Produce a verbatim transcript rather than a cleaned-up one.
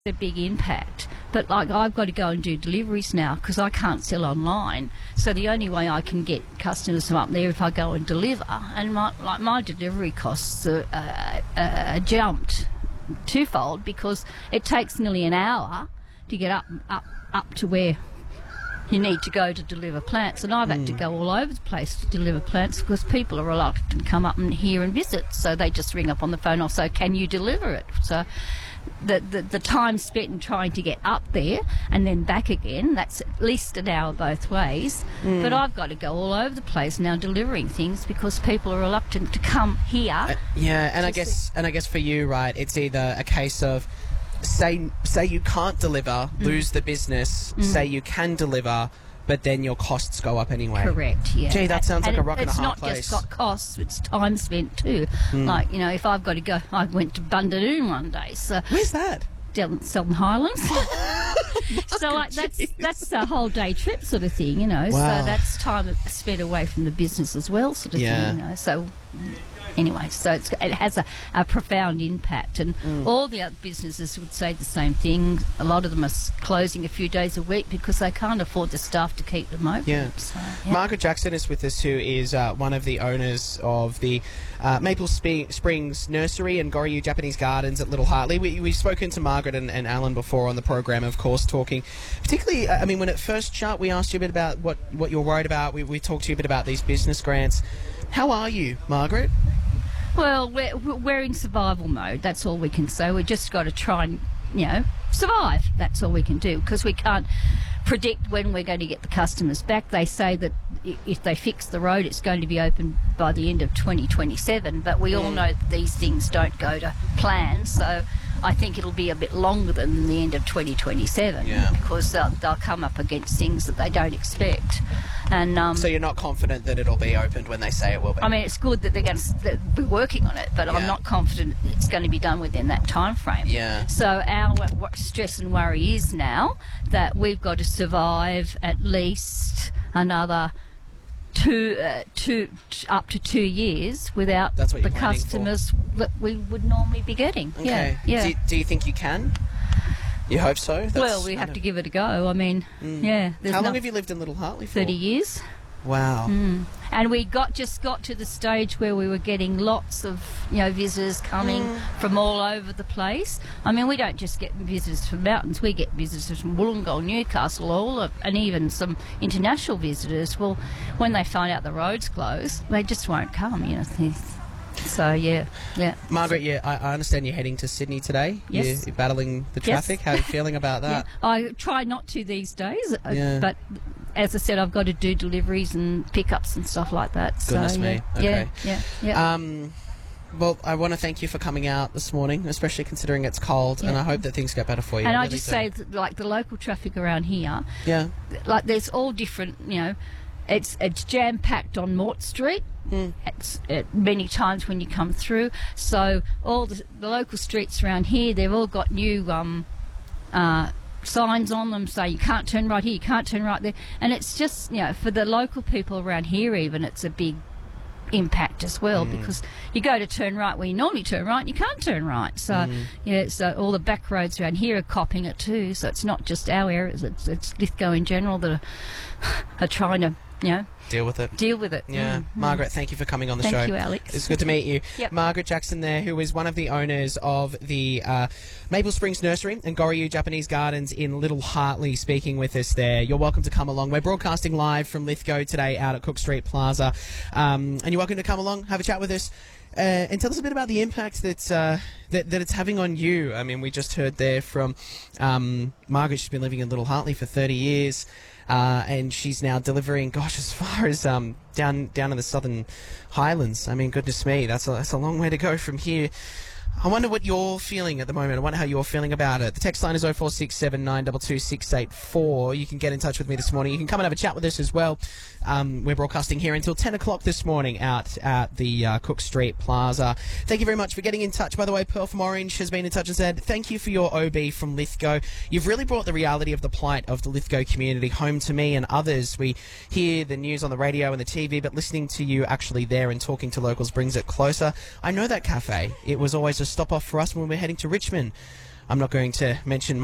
a big impact. But like I've got to go and do deliveries now because I can't sell online. So the only way I can get customers from up there if I go and deliver. And my, like my delivery costs are uh, uh, jumped twofold because it takes nearly an hour to get up up up to where you need to go to deliver plants, and I've had mm. to go all over the place to deliver plants because people are reluctant to come up and here and visit, so they just ring up on the phone or so, can you deliver it? So the, the the time spent in trying to get up there and then back again, that's at least an hour both ways. Mm. But I've got to go all over the place now delivering things because people are reluctant to come here. Uh, yeah, and I guess see. and I guess for you, right, it's either a case of say say you can't deliver, mm. lose the business, mm. say you can deliver, but then your costs go up anyway. Correct, yeah. Gee, that sounds and like a rock and a hard place. It's not just got costs, it's time spent too. Mm. Like, you know, if I've got to go, I went to Bundadoon one day. So where's that? Down Southern Highlands. So like that's geez. that's a whole day trip sort of thing, you know. Wow. So that's time spent away from the business as well, sort of yeah. thing, you know. So anyway, so it's, it has a, a profound impact, and mm. all the other businesses would say the same thing. A lot of them are closing a few days a week because they can't afford the staff to keep them open. Yeah. So, yeah. Margaret Jackson is with us, who is uh, one of the owners of the uh, Maple Sp- Springs Nursery and Goryu Japanese Gardens at Little Hartley. We, we've spoken to Margaret and, and Alan before on the program, of course, talking particularly, I mean, when it first shut, we asked you a bit about what, what you're worried about. We, we talked to you a bit about these business grants. How are you, Margaret? Well, we're, we're in survival mode. That's all we can say. We've just got to try and, you know, survive. That's all we can do because we can't predict when we're going to get the customers back. They say that if they fix the road, it's going to be open by the end of twenty twenty-seven, but we all know that these things don't go to plan, so I think it'll be a bit longer than the end of twenty twenty-seven yeah. because they'll, they'll come up against things that they don't expect. And um, so you're not confident that it'll be opened when they say it will be? I mean, it's good that they're going to be working on it, but yeah. I'm not confident it's going to be done within that time frame. Yeah. So our stress and worry is now that we've got to survive at least another two, uh, two, t- up to two years without the customers for. that we would normally be getting. Okay. Yeah. yeah. Do, you, do you think you can? You hope so? That's, well, we have to give it a go. I mean, mm. yeah. How long no, have you lived in Little Hartley for? thirty years. Wow. Mm. And we got just got to the stage where we were getting lots of, you know, visitors coming mm. from all over the place. I mean, we don't just get visitors from mountains. We get visitors from Wollongong, Newcastle, all of, and even some international visitors. Well, when they find out the road's closed, they just won't come, you know. So, yeah, yeah. Margaret, yeah, I, I understand you're heading to Sydney today. Yes. You're, you're battling the traffic. Yes. How are you feeling about that? Yeah. I try not to these days, yeah. but as I said, I've got to do deliveries and pickups and stuff like that. Goodness so, me. Yeah, okay. yeah, yeah. yeah. Um, well, I want to thank you for coming out this morning, especially considering it's cold, yeah. and I hope that things get better for you. And I I really just do. say, that, like, the local traffic around here, yeah, like, there's all different, you know, it's it's jam-packed on Mort Street. Mm. It's it, many times when you come through. So all the, the local streets around here, they've all got new um, uh, signs on them saying you can't turn right here, you can't turn right there. And it's just, you know, for the local people around here even, it's a big impact as well mm. because you go to turn right where you normally turn right and you can't turn right. So, mm. yeah, so all the back roads around here are copping it too. So it's not just our areas, it's, it's Lithgow in general that are, are trying to, you know, Deal with it. Deal with it. Yeah. Mm. Margaret, thank you for coming on the thank show. Thank you, Alex. It's good to meet you. Yep. Margaret Jackson there, who is one of the owners of the uh, Maple Springs Nursery and Goryu Japanese Gardens in Little Hartley, speaking with us there. You're welcome to come along. We're broadcasting live from Lithgow today out at Cook Street Plaza. Um, and you're welcome to come along, have a chat with us. Uh, and tell us a bit about the impact that, uh, that that it's having on you. I mean, we just heard there from um, Margaret. She's been living in Little Hartley for thirty years, uh, and she's now delivering, gosh, as far as um, down down in the Southern Highlands. I mean, goodness me, that's a, that's a long way to go from here. I wonder what you're feeling at the moment. I wonder how you're feeling about it. The text line is oh four six seven nine two two six eight four. You can get in touch with me this morning. You can come and have a chat with us as well. Um, we're broadcasting here until ten o'clock this morning out at the uh, Cook Street Plaza. Thank you very much for getting in touch. By the way, Pearl from Orange has been in touch and said, thank you for your O B from Lithgow. You've really brought the reality of the plight of the Lithgow community home to me and others. We hear the news on the radio and the T V, but listening to you actually there and talking to locals brings it closer. I know that cafe. It was always a stop off for us when we were heading to Richmond. I'm not going to mention